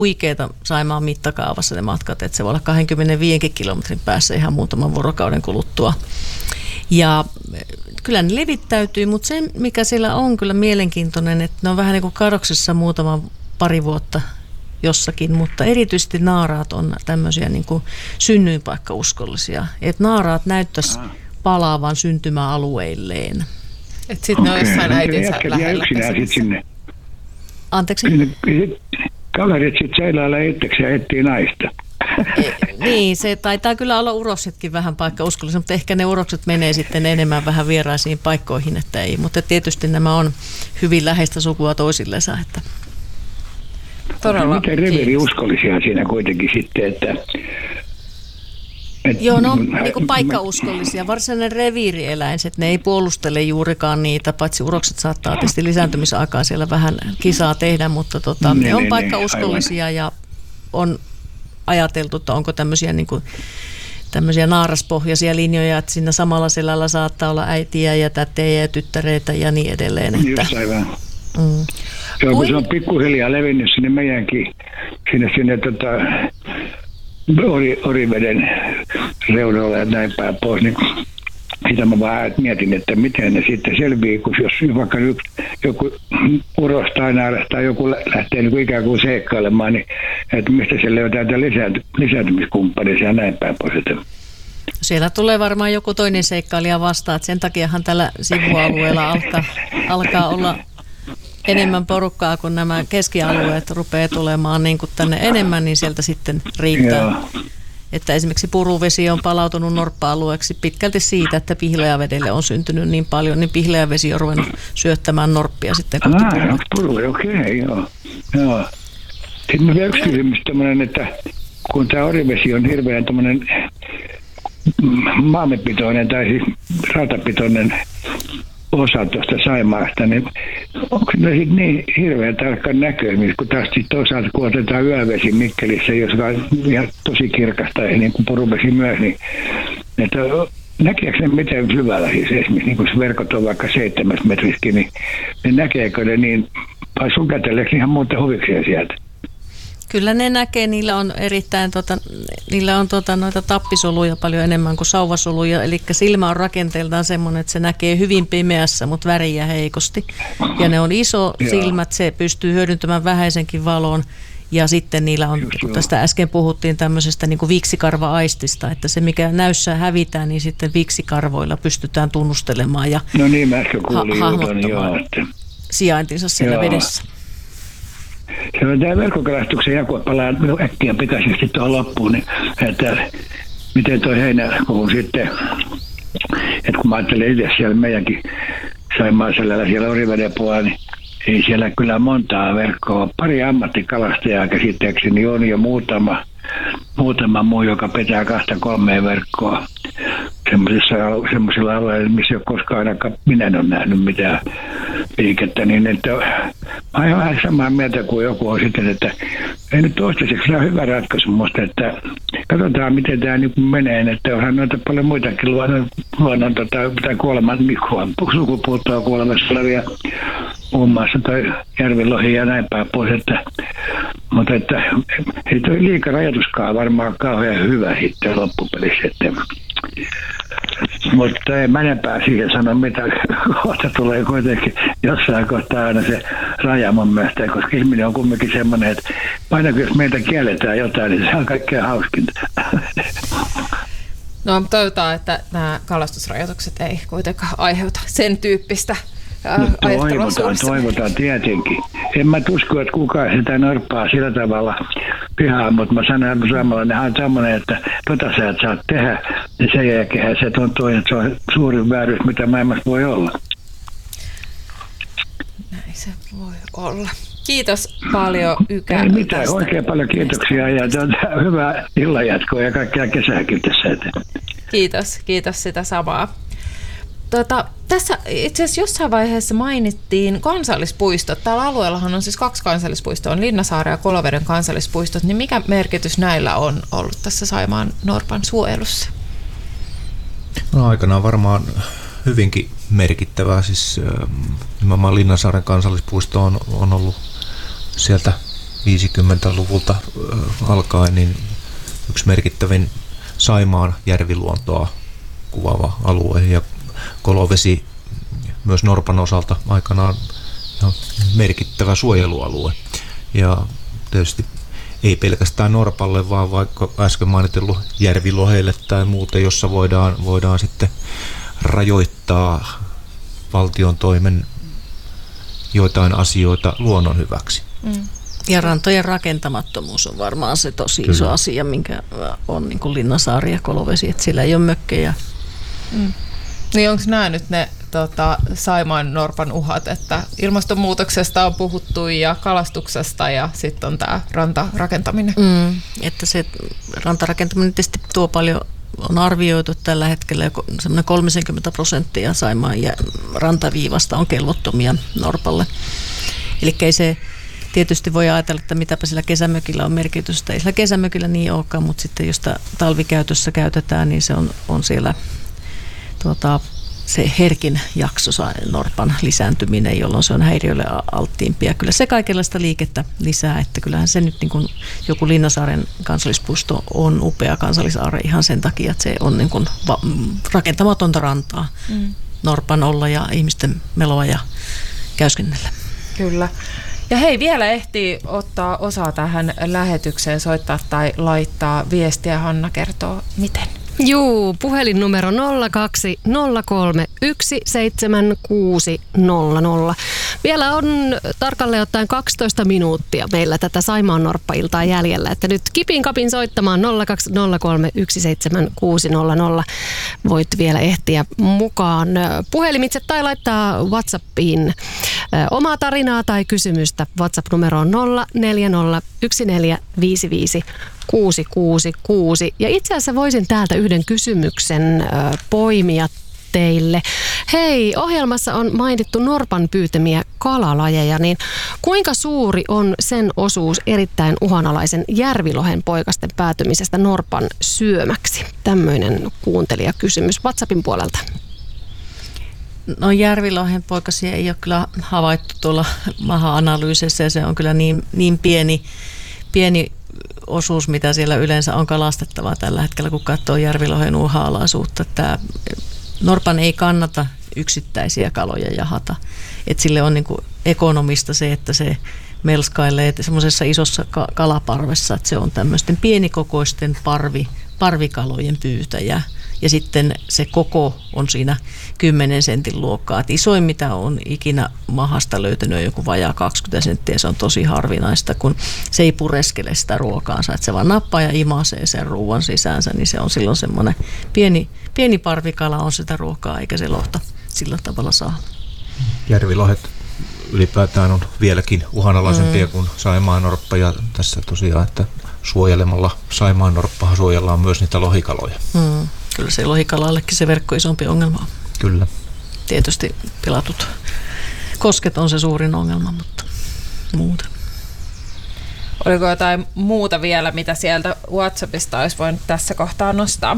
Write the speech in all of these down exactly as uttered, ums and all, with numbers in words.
huikeeta Saimaan mittakaavassa ne matkat, että se voi olla kaksikymmentäviisi kilometrin päässä ihan muutaman vuorokauden kuluttua. Ja kyllä ne levittäytyy, mutta se mikä siellä on kyllä mielenkiintoinen, että ne on vähän niin kuin kadoksessa muutama pari vuotta jossakin, mutta erityisesti naaraat on tämmöisiä niin kuin synnyinpaikkauskollisia, että naaraat näyttäisi palaavan syntymäalueilleen. Että sitten ne on jossain äitinsä lähellä. Sinne. Anteeksi? Kaverit sitten seilailla itseksi ja etsii naista. Niin, se taitaa kyllä olla uroksetkin vähän paikkauskollisia, mutta ehkä ne urokset menee sitten enemmän vähän vieraisiin paikkoihin, että ei. Mutta tietysti nämä on hyvin läheistä sukua toisillensa. Että. Todella. Miten reveriuskollisia siinä kuitenkin sitten, että... Et, Joo, no niin kuin paikkauskollisia. Varsinainen reviirieläinset, ne ei puolustele juurikaan niitä, paitsi urokset saattaa tietysti lisääntymisaikaa siellä vähän kisaa tehdä, mutta tota, ne, ne on paikkauskollisia ja on ajateltu, että onko tämmöisiä, niin kuin, tämmöisiä naaraspohjaisia linjoja, että siinä samalla selällä saattaa olla äitiä ja tätejä ja tyttäreitä ja niin edelleen. Että, just aivan. Mm. Joo, kun se on pikkuhiljaa levinnyt sinne meidänkin, sinne, sinne tota, ori, Oriveden reunoilla ja näin päin pois, niin sitä mä vaan mietin, että miten ne sitten selvii, kun jos vaikka yksi, joku uros tai naaras tai joku lähtee niin kuin ikään kuin seikkailemaan, niin että mistä se löytää lisäänty, lisääntymiskumppanisia ja näin päin pois. Siellä tulee varmaan joku toinen seikkailija vastaan, että sen takiahan tällä sivualueella alkaa, alkaa olla enemmän porukkaa, kun nämä keskialueet rupeaa tulemaan niin kuin tänne enemmän, niin sieltä sitten riittää. Joo. Että esimerkiksi Puruvesi on palautunut norppa-alueeksi pitkälti siitä, että Pihlajavedelle on syntynyt niin paljon, niin Pihlajavesi on ruvennut syöttämään norppia sitten kohti Puruvesi. Puruvesi, okei, okay, joo. joo. Sitten on vielä yksi kysymys tämmöinen, että kun tämä Orivesi on hirveän tämmöinen maamepitoinen tai siis rautapitoinen osa tuosta Saimaasta, niin onko ne sitten niin hirveän tarkkaan näköimistä, kun taas sitten toisaalta kun otetaan yövesi Mikkelissä, joka on ihan tosi kirkasta ja niin kuin Puruvesi myös, niin että näkeekö ne miten syvällä siis esimerkiksi, niin kun se verkot on vaikka seitsemäs metriskin, niin, niin näkeekö ne niin, vai sukelteleeko ihan muuta huvikseen sieltä? Kyllä ne näkee, niillä on erittäin tota, niillä on tota, noita tappisoluja paljon enemmän kuin sauvasoluja, eli silmä on rakenteeltaan semmoinen, että se näkee hyvin pimeässä, mutta väriä heikosti. Ja ne on iso silmät, se pystyy hyödyntämään vähäisenkin valon, ja sitten niillä on, kun tästä äsken puhuttiin tämmöisestä niin kuin viiksikarva-aistista, että se mikä näyssä hävitään, niin sitten viiksikarvoilla pystytään tunnustelemaan ja no niin, mä äsken kuulin ha- hahmottamaan joo, sijaintinsa siellä joo. vedessä. Se on tämä verkkokalastuksen jako, palaa äkkiä pikaisesti tuohon loppuun, niin että miten tuo heinäkuun sitten, että kun mä ajattelen itse siellä meidänkin Saimaanselällä siellä Oriveden puolella, niin ei siellä kyllä montaa verkkoa. Pari ammattikalastajaa käsittääkseni on jo muutama, muutama muu, joka pitää kahta kolmea verkkoa semmoisilla alueilla, missä ei ole koskaan ainakaan minä en ole nähnyt mitään liikettä, niin että mä olen vähän samaa mieltä kuin joku on sitten, että ei nyt toistaiseksi se on hyvä ratkaisu musta, että katsotaan miten tämä niin menee, että onhan noita paljon muitakin luonnon, luonnon tota, tai kuoleman, sukupuuttoa kuolemassa olevia muun muassa toi järvilohi ja näin päin pois, että mutta että ei toi liikarajoituskaan varmaan kauhean hyvä sitten loppupelissä, että mutta ei mä enempää siihen sano, mitä kohta tulee kuitenkin jossain kohtaa aina se raja mun mielestä, koska ihminen on kumminkin semmoinen, että aina jos meiltä kielletään jotain, niin se on kaikkein hauskinta. No toivotaan, että nämä kalastusrajoitukset ei kuitenkaan aiheuta sen tyyppistä no, toivotaan, toivotaan tietenkin. En mä usko, että kukaan sitä norppaa sillä tavalla pihaa, mutta mä sanon, että suomalainen on semmoinen, että tota sä et saa tehdä, ja sen jälkeen se tuntuu, että se on suurin vääryys, mitä maailmassa voi olla. Näin se voi olla. Kiitos paljon Ykä. Ei mitään, tästä. Oikein paljon kiitoksia ja hyvää illanjatkoa ja kaikkea kesääkin tässä. Kiitos, kiitos sitä samaa. Tota, tässä itse asiassa jossain vaiheessa mainittiin kansallispuistot. Tällä alueellahan on siis kaksi kansallispuistoa, on Linnasaaren ja Koloveden kansallispuistot. Niin mikä merkitys näillä on ollut tässä Saimaan norpan suojelussa? No aikanaan varmaan hyvinkin merkittävää. Siis nimenomaan Linnasaaren kansallispuisto on, on ollut sieltä viisikymmentäluvulta alkaen niin yksi merkittävin Saimaan järviluontoa kuvaava alue ja kolovesi myös norpan osalta aikanaan ihan merkittävä suojelualue. Ja tietysti ei pelkästään norpalle, vaan vaikka äsken mainitellut järviloheille tai muuten, jossa voidaan, voidaan sitten rajoittaa valtion toimen joitain asioita luonnon hyväksi. Mm. Ja rantojen rakentamattomuus on varmaan se tosi Kyllä. iso asia, minkä on niin kuin Linnasaari ja Kolovesi, että siellä ei ole mökkejä. Mm. Niin onko nämä nyt ne tota, Saimaan norpan uhat, että ilmastonmuutoksesta on puhuttu ja kalastuksesta ja sitten on tämä rantarakentaminen? Mm, että se rantarakentaminen tietysti tuo paljon, on arvioitu tällä hetkellä semmoinen kolmekymmentä prosenttia Saimaan rantaviivasta on kelvottomia norpalle. Eli ei se tietysti voi ajatella, että mitäpä sillä kesämökillä on merkitystä. Ei sillä kesämökillä niin olekaan, mutta sitten jos sitä talvikäytössä käytetään, niin se on, on siellä tuota, se herkin jakso, norpan lisääntyminen, jolloin se on häiriöille alttiimpi. Ja kyllä se kaikenlaista liikettä lisää, että kyllähän se nyt niin kuin joku Linnasaaren kansallispuisto on upea kansallisaare ihan sen takia, että se on niin kuin va- rakentamatonta rantaa mm. norpan olla ja ihmisten meloa ja käyskennellä. Kyllä. Ja hei, vielä ehtii ottaa osaa tähän lähetykseen, soittaa tai laittaa viestiä. Hanna kertoo, miten. Juu, puhelinnumero nolla kaksi nolla kolme yksi seitsemän kuusi nolla nolla. Vielä on tarkalleen ottaen kaksitoista minuuttia meillä tätä Saimaan norppailtaa jäljellä, että nyt kipin kapin soittamaan nolla kaksi nolla kolme yksi seitsemän kuusi nolla nolla. Voit vielä ehtiä mukaan puhelimitse tai laittaa WhatsAppiin omaa tarinaa tai kysymystä. WhatsApp-numero on nolla neljä nolla yksi neljä viisi viisi kuusi kuusi kuusi. Ja itse asiassa voisin täältä yhden kysymyksen ö, poimia teille. Hei, ohjelmassa on mainittu norpan pyytämiä kalalajeja, niin kuinka suuri on sen osuus erittäin uhanalaisen järvilohen poikasten päätymisestä norpan syömäksi? Tämmöinen kuuntelijakysymys WhatsAppin puolelta. No järvilohen poikasia ei ole kyllä havaittu tuolla maha-analyysissä ja se on kyllä niin, niin pieni, pieni osuus, mitä siellä yleensä on kalastettavaa tällä hetkellä, kun katsoo järvilohen uhanalaisuutta. Tämä norpan ei kannata yksittäisiä kaloja jahata. Et sille on niinku ekonomista se, että se melskailee semmoisessa isossa kalaparvessa, että se on tämmöisten pienikokoisten parvi, parvikalojen pyytäjä. Ja sitten se koko on siinä kymmenen sentin luokkaa. Et isoin mitä on ikinä mahasta löytänyt on joku vajaa kaksikymmentä senttiä. Se on tosi harvinaista, kun se ei pureskele sitä ruokaansa. Et se vaan nappaa ja imasee sen ruoan sisäänsä, niin se on silloin semmoinen pieni, pieni parvikala on sitä ruokaa, eikä se lohta sillä tavalla saa. Järvilohet ylipäätään on vieläkin uhanalaisempia mm. kuin saimaannorppa. Ja tässä tosiaan, että suojelemalla saimaannorppaa suojellaan myös niitä lohikaloja. Mm. Kyllä se lohikalallekin se verkko isompi ongelma on. Kyllä. Tietysti pilatut kosket on se suurin ongelma, mutta muuten. Oliko jotain muuta vielä, mitä sieltä WhatsAppista olisi voinut tässä kohtaa nostaa?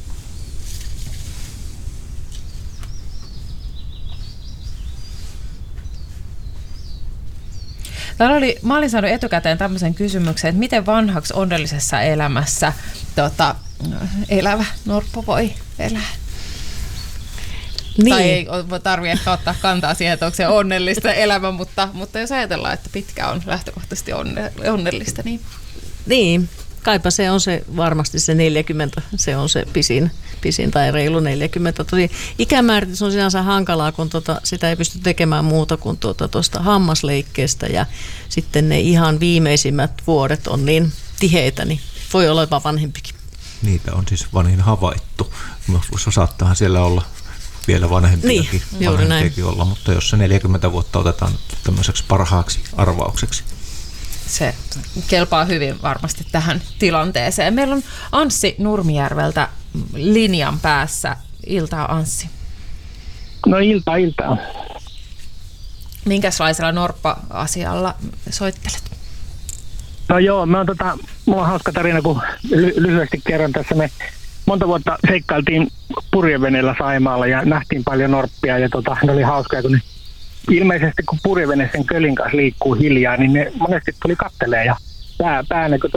Täällä oli, mä olin saanut etukäteen tämmöisen kysymyksen, että miten vanhaksi onnellisessa elämässä tota, elävä norppa voi elää? Niin. Tai ei tarvitse ehkä ottaa kantaa siihen, että onko se onnellista elämä, mutta, mutta jos ajatellaan, että pitkä on lähtökohtaisesti onne, onnellista, niin... Niin, kaipa se on se varmasti se neljäkymmentä, se on se pisin, pisin tai reilu neljäkymmentä. Tosi ikämääritys on sinänsä hankalaa, kun tota, sitä ei pysty tekemään muuta kuin tuosta tuota hammasleikkeestä ja sitten ne ihan viimeisimmät vuodet on niin tiheitä, niin voi olla jopa vanhempikin. Niitä on siis vanhin havaittu. Saattaahan siellä olla vielä vanhempiakin, niin, vanhempiakin olla, mutta jos se neljäkymmentä vuotta otetaan tämmöiseksi parhaaksi arvaukseksi. Se kelpaa hyvin varmasti tähän tilanteeseen. Meillä on Anssi Nurmijärveltä linjan päässä. Iltaa, Anssi. No iltaa, iltaa. Minkälaisella norppa-asialla soittelet? No joo, mä oon tota, mulla on hauska tarina, kun ly- lyhyesti kerron tässä. Me monta vuotta seikkailtiin purjeveneellä Saimaalla ja nähtiin paljon norppia ja tota, ne oli hauskaa, kun ne ilmeisesti kun purjevene sen kölin kanssa liikkuu hiljaa, niin ne monesti tuli kattelee ja pää, pää niin